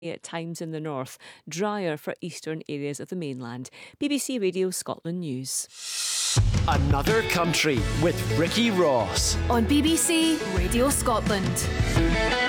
at times in the north, drier for eastern areas of the mainland. BBC Radio Scotland News. Another Country with Ricky Ross on BBC Radio Scotland.